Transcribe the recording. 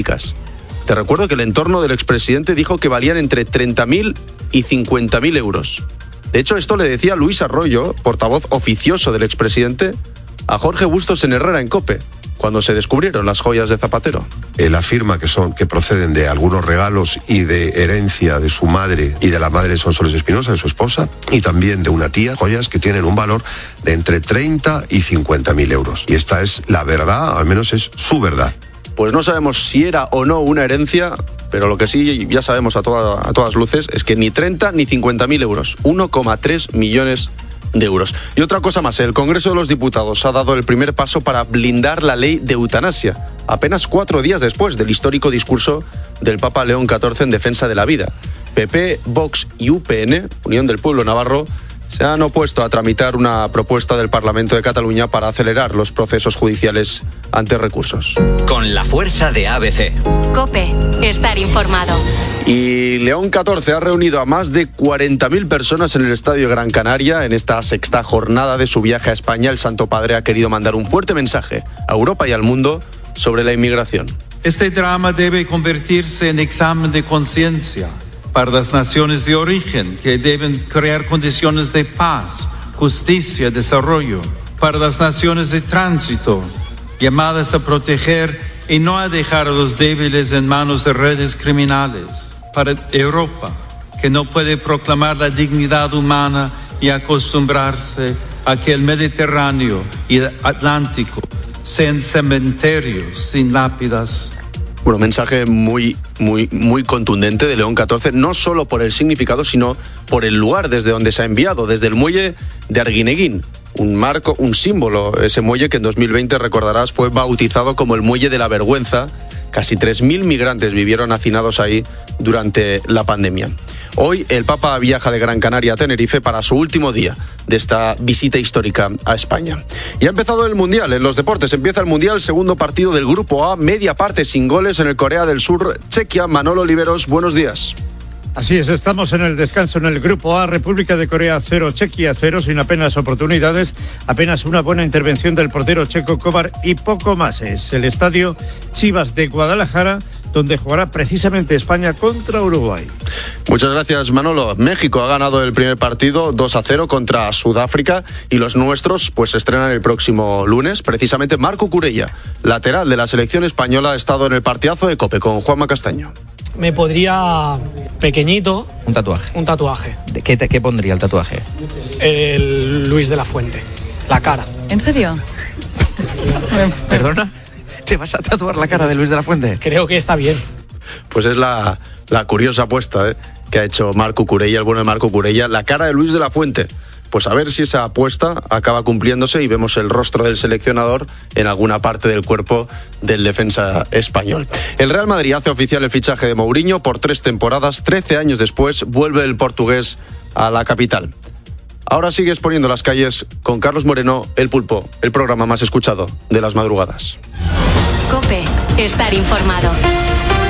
Te recuerdo que el entorno del expresidente dijo que valían entre 30.000 y 50.000 euros. De hecho, esto le decía Luis Arroyo, portavoz oficioso del expresidente, a Jorge Bustos en Herrera en COPE, cuando se descubrieron las joyas de Zapatero. Él afirma que proceden de algunos regalos y de herencia de su madre y de la madre de Sonsoles Espinosa, de su esposa, y también de una tía, joyas que tienen un valor de entre 30 y 50.000 euros. Y esta es la verdad, al menos es su verdad. Pues no sabemos si era o no una herencia, pero lo que sí ya sabemos a todas luces es que ni 30 ni 50.000 euros, 1,3 millones de euros. Y otra cosa más, el Congreso de los Diputados ha dado el primer paso para blindar la ley de eutanasia, apenas 4 días después del histórico discurso del Papa León XIV en defensa de la vida. PP, Vox y UPN, Unión del Pueblo Navarro, se han opuesto a tramitar una propuesta del Parlamento de Cataluña para acelerar los procesos judiciales ante recursos. Con la fuerza de ABC. COPE, estar informado. Y León XIV ha reunido a más de 40.000 personas en el Estadio Gran Canaria. En esta 6ª jornada de su viaje a España, el Santo Padre ha querido mandar un fuerte mensaje a Europa y al mundo sobre la inmigración. Este drama debe convertirse en examen de conciencia para las naciones de origen, que deben crear condiciones de paz, justicia, desarrollo. Para las naciones de tránsito, llamadas a proteger y no a dejar a los débiles en manos de redes criminales. Para Europa, que no puede proclamar la dignidad humana y acostumbrarse a que el Mediterráneo y el Atlántico sean cementerios sin lápidas. Bueno, mensaje muy contundente de León XIV, no solo por el significado, sino por el lugar desde donde se ha enviado, desde el muelle de Arguineguín. Un símbolo, ese muelle que en 2020, recordarás, fue bautizado como el Muelle de la Vergüenza. Casi 3.000 migrantes vivieron hacinados ahí durante la pandemia. Hoy el Papa viaja de Gran Canaria a Tenerife para su último día de esta visita histórica a España. Y ha empezado el Mundial en los deportes. Empieza el Mundial, segundo partido del Grupo A, media parte sin goles en el Corea del Sur, Chequia. Manolo Oliveros, buenos días. Así es, estamos en el descanso en el Grupo A, República de Corea 0, Chequia 0, sin apenas oportunidades, apenas una buena intervención del portero checo Kovar y poco más. Es el estadio Chivas de Guadalajara, donde jugará precisamente España contra Uruguay. Muchas gracias, Manolo. México ha ganado el primer partido 2-0 contra Sudáfrica y los nuestros pues se estrenan el próximo lunes. Precisamente Marco Curella, lateral de la selección española, ha estado en el partidazo de COPE con Juanma Castaño. Me podría pequeñito. Un tatuaje. Un tatuaje. ¿Qué pondría el tatuaje? El Luis de la Fuente. La cara. ¿En serio? ¿Perdona? ¿Te vas a tatuar la cara de Luis de la Fuente? Creo que está bien. Pues es la curiosa apuesta que ha hecho Marco Curella, el bueno de Marco Curella, la cara de Luis de la Fuente. Pues a ver si esa apuesta acaba cumpliéndose y vemos el rostro del seleccionador en alguna parte del cuerpo del defensa español. El Real Madrid hace oficial el fichaje de Mourinho por 3 temporadas. 13 años después vuelve el portugués a la capital. Ahora sigues poniendo las calles con Carlos Moreno, El Pulpo, el programa más escuchado de las madrugadas. COPE, estar informado.